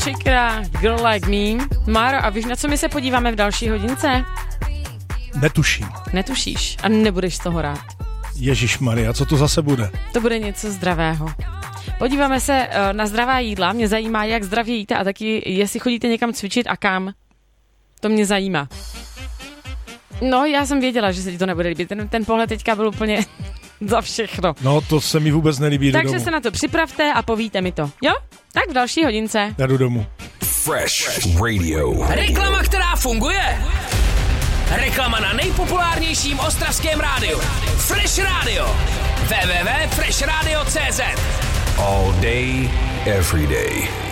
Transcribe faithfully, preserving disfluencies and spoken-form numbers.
Shakera, Girl Like Me. Máro, a víš, na co my se podíváme v další hodince? Netuším. Netušíš a nebudeš z toho rád. Ježišmarja, co to zase bude? To bude něco zdravého. Podíváme se uh, na zdravá jídla. Mě zajímá, jak zdravě jíte a taky, jestli chodíte někam cvičit a kam. To mě zajímá. No, já jsem věděla, že se ti to nebude líbit. Ten, ten pohled teďka byl úplně za všechno. No, to se mi vůbec nelíbí. Takže se na to připravte a povíte mi to. Jo? Tak v další hodince. Já jdu domů. Fresh Radio. Reklama, která funguje. Reklama na nejpopulárnějším ostravském rádiu. Fresh Radio. w w w tečka fresh radio tečka c z. All day, every day.